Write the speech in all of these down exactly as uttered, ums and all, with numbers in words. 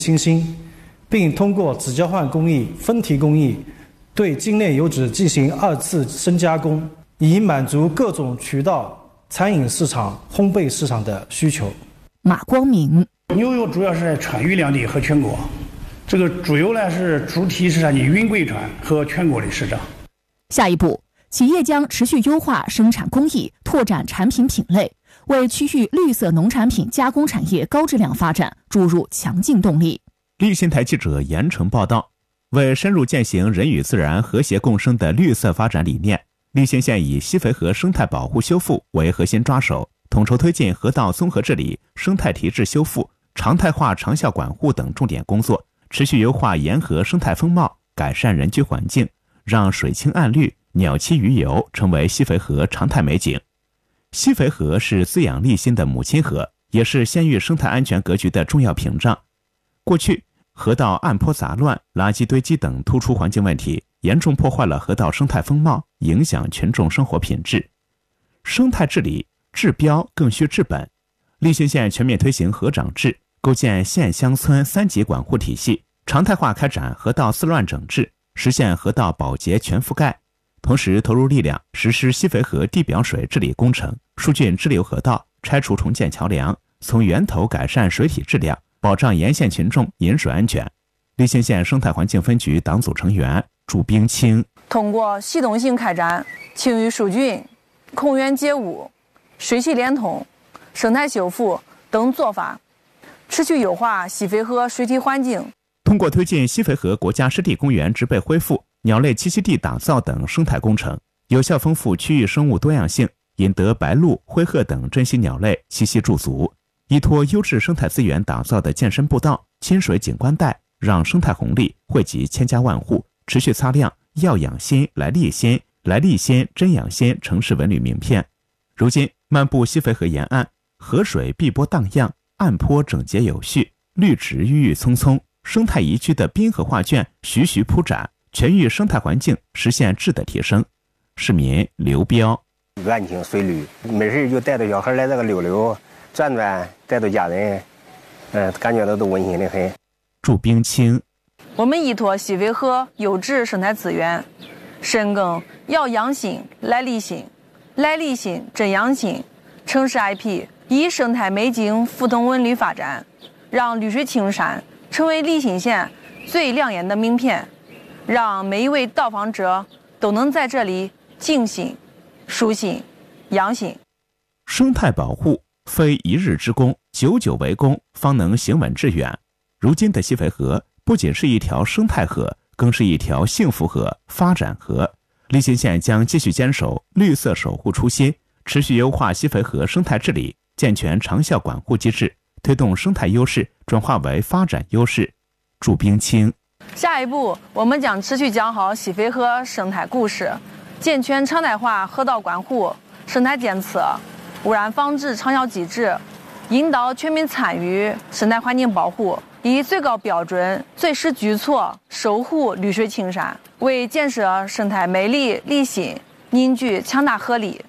新兴，并通过纸交换工艺、分提工艺对精炼油脂进行二次深加工，以满足各种渠道、餐饮市场、烘焙市场的需求。 马光明， 牛油主要是在川渝两地和全国，这个猪油呢是主体是在云贵川和全国的市场。 下一步，企业将持续优化生产工艺，拓展产品品类，为区域绿色农产品加工产业高质量发展注入强劲动力。 立新台记者严成报道。为深入践行人与自然和谐共生的绿色发展理念，立新县以西淝河生态保护修复为核心抓手，统筹推进河道综合治理、生态提质修复、常态化长效管护等重点工作，持续优化沿河生态风貌，改善人居环境，让水清岸绿、鸟栖鱼游成为西淝河常态美景。西淝河是滋养立新的母亲河，也是县域生态安全格局的重要屏障。过去，河道岸坡杂乱、垃圾堆积等突出环境问题，严重破坏了河道生态风貌，影响群众生活品质。生态治理治标更需治本，立新县全面推行河长制，构建县乡村三级管护体系，常态化开展河道四乱整治，实现河道保洁全覆盖。同时投入力量实施西淝河地表水治理工程，疏浚支流河道，拆除重建桥梁，从源头改善水体质量，保障沿线群众饮水安全。立新县生态环境分局党组成员祝冰清， 通过系统性开展清淤疏浚、控源解污、水系连通、生态修复等做法，持续优化西淝河水体环境。 通过推进西淝河国家湿地公园植被恢复、鸟类栖息地打造等生态工程，有效丰富区域生物多样性，引得白鹭、灰鹤等珍稀鸟类栖息驻足。依托优质生态资源打造的健身步道、亲水景观带，让生态红利惠及千家万户，持续擦亮要养心来立新、来立新真养心城市文旅名片。如今漫步西淝河沿岸，河水碧波荡漾，岸坡整洁有序，绿植郁郁葱葱，生态宜居的滨河画卷徐徐铺展，全域生态环境实现质的提升。市民刘彪， 安静水绿，没事就带着小孩来这个溜溜转转，带着家人，嗯，感觉到都温馨的很。 祝冰清， 我们依托西淝河优质生态资源，深耕要养心来立新、来立新真养心城市 I P， 以生态美景辅动文旅发展，让绿水青山成为立新县最亮眼的名片，让每一位到访者都能在这里静心、舒心、养心。 生态保护非一日之功，久久为功，方能行稳致远。如今的西淝河不仅是一条生态河，更是一条幸福河、发展河。立新县将继续坚守绿色守护初心，持续优化西淝河生态治理，健全长效管护机制，推动生态优势转化为发展优势。祝冰清， 下一步，我们将持续讲好西淝河生态故事，健全常态化河道管护、生态监测、污染防治长效机制，引导全民参与生态环境保护，以最高标准、最实举措守护绿水青山，为建设生态美丽立新凝聚强大合力。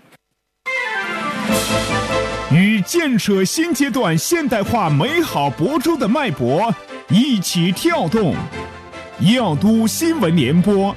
与建设新阶段现代化美好亳州的脉搏一起跳动。耀都新闻联播。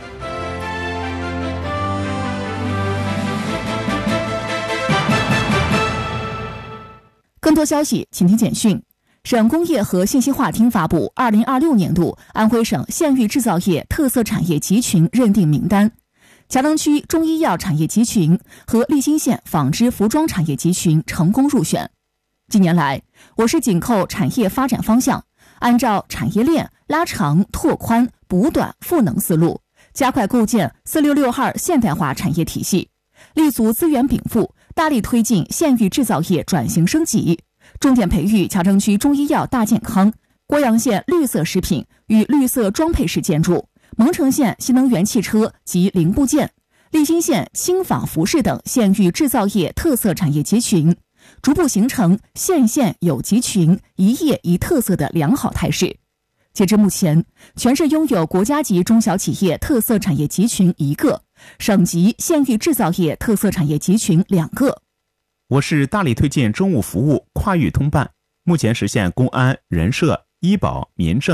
更多消息，请听简讯。省工业和信息化厅发布二零二六年度安徽省县域制造业特色产业集群认定名单，桥登区中医药产业集群和立新县纺织服装产业集群成功入选。近年来，我市紧扣产业发展方向，按照产业链拉长、拓宽、补短、赋能思路，加快构建四六六二现代化产业体系，立足资源禀赋，大力推进县域制造业转型升级，重点培育桥登区中医药大健康、郭阳县绿色食品与绿色装配式建筑、蒙城县新能源汽车及零部件、立新县轻纺服饰等县域制造业特色产业集群，逐步形成县县有集群、一业一特色的良好态势。截至目前，全市拥有国家级中小企业特色产业集群一个，省级县域制造业特色产业集群两个。 我市大力推进政务服务跨域通办，目前实现公安、人社、 医保、民政、